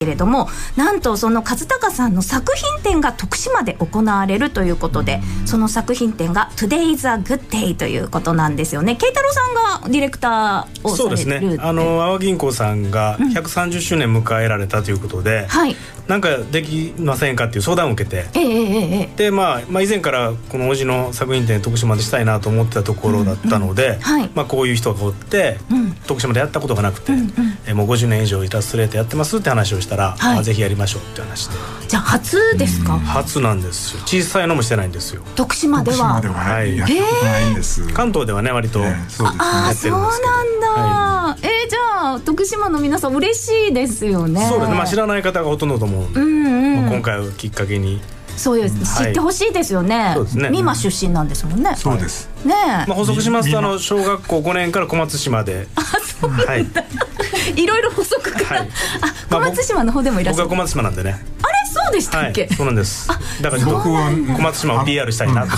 けれども、なんとその和孝さんの作品展が徳島で行われるということで、その作品展が Today is a good day ということなんですよね。慶太郎さんがディレクターをされる。 そうですね、阿波銀行さんが130周年迎えられたということで、なんかできませんかっていう相談を受けて、で、以前からこのおじの作品展徳島でしたいなと思ってたところだったので、こういう人がおって、徳島でやったことがなくて、もう50年以上イラストレーターやってますって話をしたら、ぜひやりましょうって話で。 じゃあ初ですか？ 初なんですよ。小さいのもしてないんですよ、徳島では。 やったことないんです。 関東ではね割とやってるんですけど。 そうなんだ。じゃあ徳島の皆さん嬉しいですよね。 そうですね、知らない方がほとんどと思うんで、今回をきっかけにそうです、知ってほしいですよね。美馬出身なんですもんね。 そうですね。 補足しますと、小学校5年から小松島で、 いろいろ補足から、小松島の方でもいらっしゃる。 僕は小松島なんでね。 あれ、そうでしたっけ？ そうなんです。だからちょっと小松島を PR したいなと。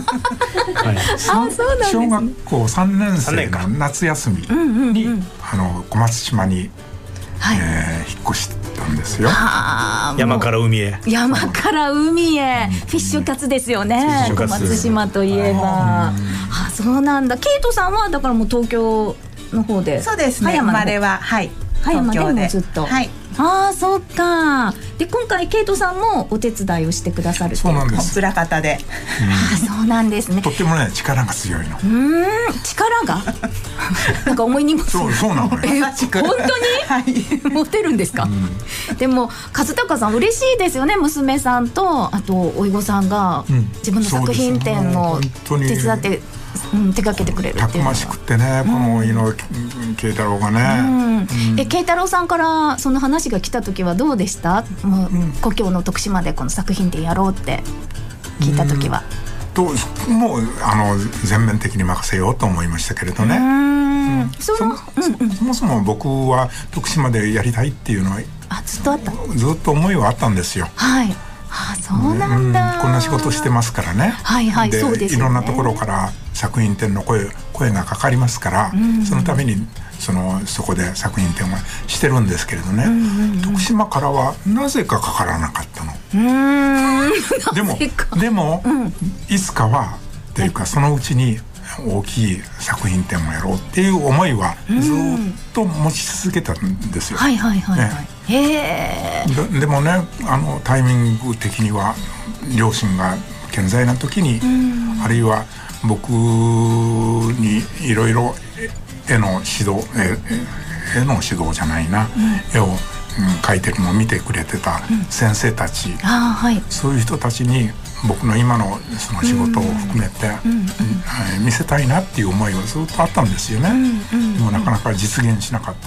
小学校3年生の夏休みに小松島に引っ越したんですよ。 山から海へ。 山から海へ、フィッシュカツですよね、小松島といえば。そうなんだ。ケイトさんはだからもう東京の方で。 そうですね、生まれは葉山でもずっと。そうか。で今回ケイトさんもお手伝いをしてくださる。 そうなんです。 裏方で。 そうなんですね。 とってもね、力が強いの。 力がなんか重い荷物。 そうなのよ。 本当に持てるんですか？でも和孝さん嬉しいですよね。娘さんとあとおいごさんが自分の作品展を手伝って手掛けてくれるっていうのは。 たくましくってね、この井上慶太郎がね。 慶太郎さんからその話が来た時はどうでした？もう故郷の徳島でこの作品展やろうって聞いた時は。 もう全面的に任せようと思いましたけれどね。そもそも僕は徳島でやりたいっていうのはずっとあった。 ずっと思いはあったんですよ。 そうなんだ。 こんな仕事してますからね。でいろんなところから作品展の声がかかりますから、そのためにそこで作品展をしてるんですけれどね、徳島からはなぜかかからなかったの。でも、いつかはというかそのうちに大きい作品展をやろうっていう思いはずっと持ち続けたんですよ。でもね、タイミング的には両親が健在な時に、あるいは僕にいろいろ絵の指導じゃないな、絵を描いてるのを見てくれてた先生たち、そういう人たちに僕の今のその仕事を含めて見せたいなっていう思いはずっとあったんですよね。でもなかなか実現しなかった。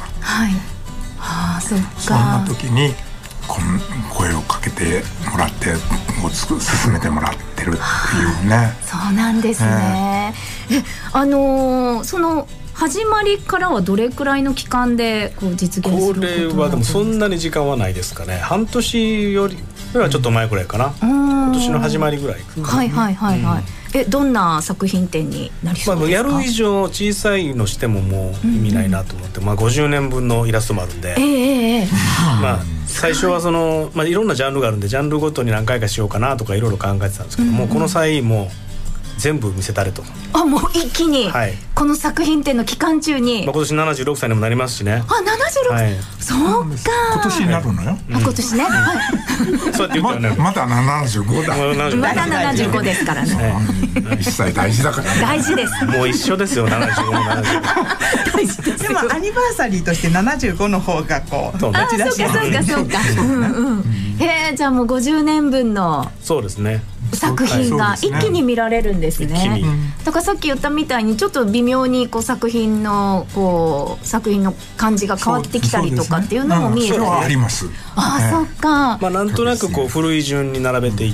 そんな時に声をかけてもらって進めてもらってるっていうね。 そうなんですね。その始まりからはどれくらいの期間で実現することこれはでもそんなに時間はないですかね。半年よりはちょっと前くらいかな。今年の始まりぐらい。どんな作品展になりそうですか？やる以上小さいのしてももう意味ないなと思って、50年分のイラストもあるんで、最初はいろんなジャンルがあるんで、ジャンルごとに何回かしようかなとかいろいろ考えてたんですけども、この際もう全部見せたれと。もう一気に、この作品展の期間中に。今年76歳にもなりますしね。76、そうか。 今年になるのよ。 今年ね。 そうやって言ったよね。 まだ75だ。 まだ75ですからね。 一歳大事だからね。 大事です。 もう一緒ですよ、75、75。 大事です。でもアニバーサリーとして75の方が打ち出しやすい。 そうか。じゃあもう50年分の。 そうですね。 作品が一気に見られるんですね。だからさっき言ったみたいにちょっと微妙に作品の感じが変わってきたりとかっていうのも見える。 それはあります。 そっか。 なんとなく古い順に並べていって、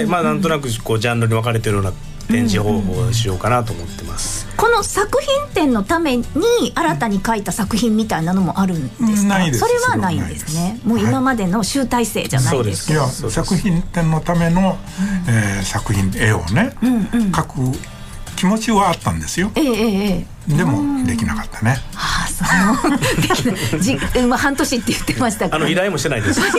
なんとなくジャンルに分かれてるような展示方法をしようかなと思ってます。 この作品展のために新たに描いた作品みたいなのもあるんですか？それはないんですね。もう今までの集大成じゃないですか。 作品展のための作品絵をね描く気持ちはあったんですよ。でもできなかったね。 できない半年って言ってましたから、 依頼もしてないです